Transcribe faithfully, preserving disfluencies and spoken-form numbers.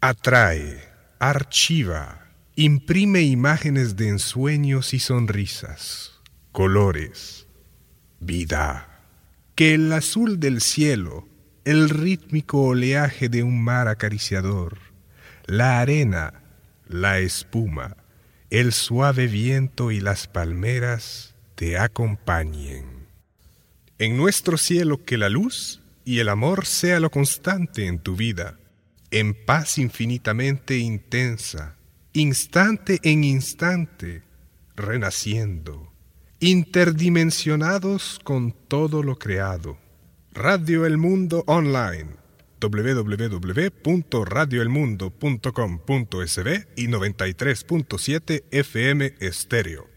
Atrae, archiva, imprime imágenes de ensueños y sonrisas, colores, vida. Que el azul del cielo, el rítmico oleaje de un mar acariciador, la arena, la espuma, el suave viento y las palmeras te acompañen. En nuestro cielo que la luz y el amor sea lo constante en tu vida, en paz infinitamente intensa, instante en instante, renaciendo, interdimensionados con todo lo creado. Radio El Mundo Online, doble u doble u doble u punto radio el mundo punto com punto es be y noventa y tres punto siete F M Estéreo.